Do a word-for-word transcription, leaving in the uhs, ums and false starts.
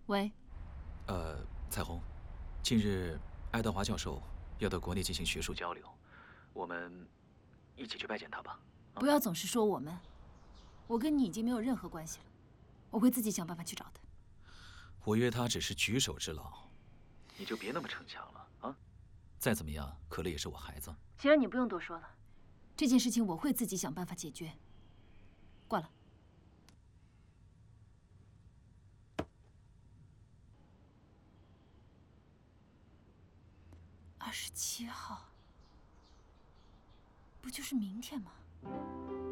喂， 呃，彩虹，近日爱德华教授要到国内进行学术交流，我们一起去拜见他吧。 不要总是说我们，我跟你已经没有任何关系了，我会自己想办法去找他。 我约他只是举手之劳，你就别那么逞强了啊！再怎么样，可乐也是我孩子。 行了，你不用多说了，这件事情我会自己想办法解决。挂了。二十七号，不就是明天吗？